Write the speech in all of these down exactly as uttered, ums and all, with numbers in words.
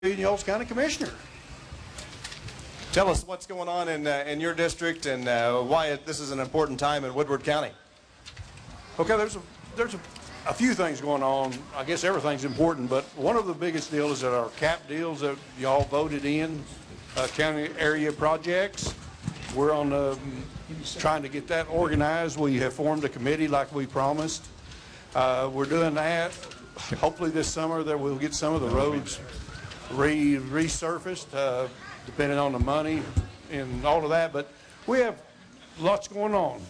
Yoles County Commissioner. Tell us what's going on in, uh, in your district and uh, why it, this is an important time in Woodward County. Okay, there's a, there's a, a few things going on. I guess everything's important, but one of the biggest deals is that our cap deals that y'all voted in, uh, county area projects. We're on the, trying to get that organized. We have formed a committee like we promised. Uh, we're doing that. Hopefully this summer that we'll get some of the roads re resurfaced, uh, depending on the money and all of that. But we have lots going on.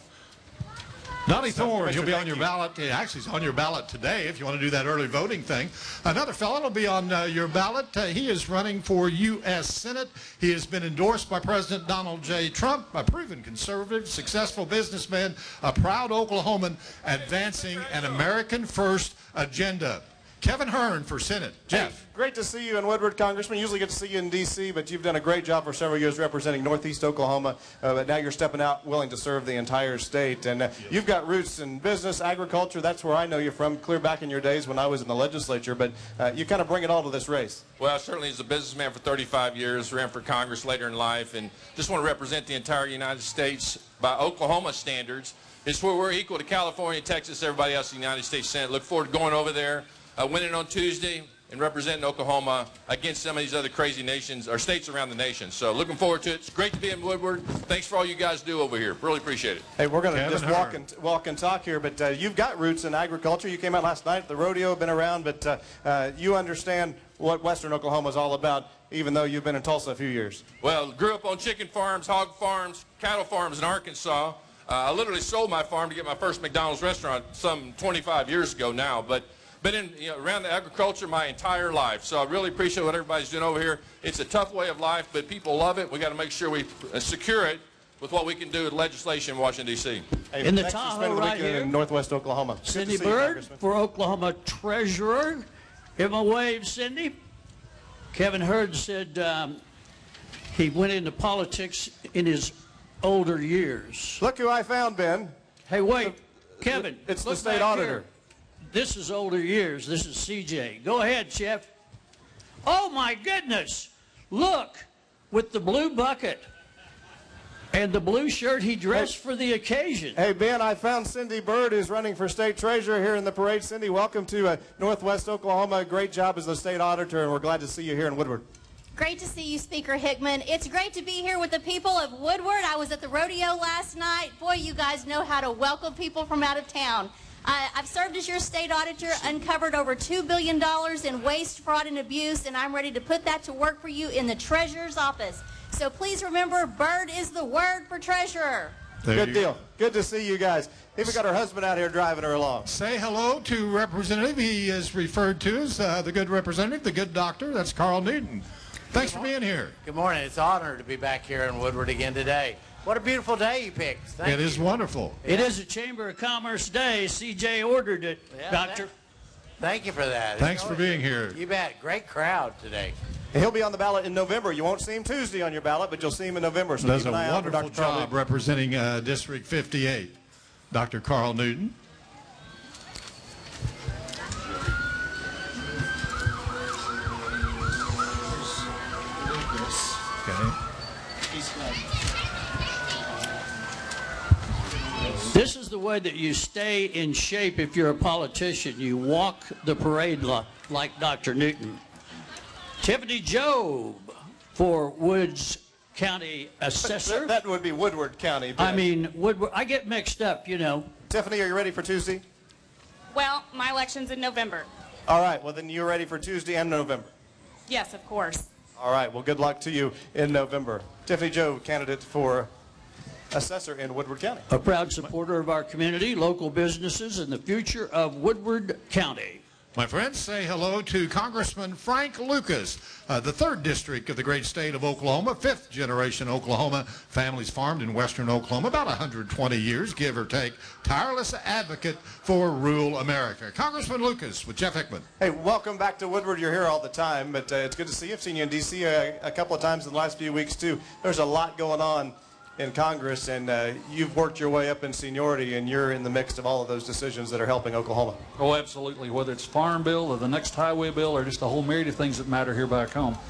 Donnie Thorne, he'll be on your ballot. Actually, he's on your ballot today if you want to do that early voting thing. Another fellow will be on uh, your ballot. Uh, he is running for U S Senate. He has been endorsed by President Donald J. Trump, a proven conservative, successful businessman, a proud Oklahoman, advancing an American First agenda. Kevin Hern for Senate. Jeff. Hey, great to see you in Woodward, Congressman. Usually get to see you in D C, but you've done a great job for several years representing Northeast Oklahoma. Uh, but now you're stepping out willing to serve the entire state. And uh, you've got roots in business, agriculture. That's where I know you from, clear back in your days when I was in the legislature. But uh, you kind of bring it all to this race. Well, certainly as a businessman for thirty-five years, ran for Congress later in life, and just want to represent the entire United States by Oklahoma standards. It's where we're equal to California, Texas, everybody else in the United States Senate. Look forward to going over there. Uh, winning on Tuesday and representing Oklahoma against some of these other crazy nations, or states around the nation. So looking forward to it. It's great to be in Woodward. Thanks for all you guys do over here. Really appreciate it. Hey, we're going to just walk and, walk and talk here, but uh, you've got roots in agriculture. You came out last night at the rodeo, been around, but uh, uh, you understand what Western Oklahoma is all about, even though you've been in Tulsa a few years. Well, grew up on chicken farms, hog farms, cattle farms in Arkansas. Uh, I literally sold my farm to get my first McDonald's restaurant some twenty-five years ago now, but been in, you know, around the agriculture my entire life, so I really appreciate what everybody's doing over here. It's a tough way of life, but people love it. We got to make sure we secure it with what we can do with legislation in Washington, D C Hey, in the Tahoe right here, in Northwest Oklahoma. Cindy Byrd for Oklahoma Treasurer. Give him a wave, Cindy. Kevin Hurd said um, he went into politics in his older years. Look who I found, Ben. Hey, wait, Kevin. It's the state auditor. Here. This is older years. This is C J. Go ahead, Chef. Oh, my goodness. Look, with the blue bucket and the blue shirt he dressed hey, for the occasion. Hey, Ben, I found Cindy Byrd, who's running for state treasurer here in the parade. Cindy, welcome to uh, Northwest Oklahoma. Great job as the state auditor, and we're glad to see you here in Woodward. Great to see you, Speaker Hickman. It's great to be here with the people of Woodward. I was at the rodeo last night. Boy, you guys know how to welcome people from out of town. Uh, I've served as your state auditor, uncovered over two billion dollars in waste, fraud, and abuse, and I'm ready to put that to work for you in the treasurer's office. So please remember, Byrd is the word for treasurer. There Good deal. Good to see you guys. Even got her husband out here driving her along. Say hello to Representative. He is referred to as uh, the good representative, the good doctor. That's Carl Newton. Thanks for being here. Good morning. It's an honor to be back here in Woodward again today. What a beautiful day you picked. Thank it you. is wonderful. It yeah. is a Chamber of Commerce day. C J ordered it, yeah, Doctor. Thank you for that. Thanks for being here. You bet. Great crowd today. He'll be on the ballot in November. You won't see him Tuesday on your ballot, but you'll see him in November. So does keep an eye a out for wonderful Doctor job representing uh, District fifty-eight. Doctor Carl Newton. Okay. This is the way that you stay in shape if you're a politician. You walk the parade like Doctor Newton. Tiffany Job for Woods County Assessor. That would be Woodward County. Ben. I mean, Woodward. I get mixed up, you know. Tiffany, are you ready for Tuesday? Well, my election's in November. All right. Well, then you're ready for Tuesday and November. Yes, of course. All right. Well, good luck to you in November. Tiffany Job, candidate for Assessor in Woodward County. A proud supporter of our community, local businesses, and the future of Woodward County. My friends, say hello to Congressman Frank Lucas, uh, the third district of the great state of Oklahoma, fifth generation Oklahoma. Families farmed in western Oklahoma, about one hundred twenty years, give or take. Tireless advocate for rural America. Congressman Lucas with Jeff Hickman. Hey, welcome back to Woodward. You're here all the time, but uh, it's good to see you. I've seen you in D C a, a couple of times in the last few weeks, too. There's a lot going on in Congress, and uh, you've worked your way up in seniority, and you're in the mix of all of those decisions that are helping Oklahoma. Oh, absolutely. Whether it's Farm Bill or the next highway bill or just a whole myriad of things that matter here back home.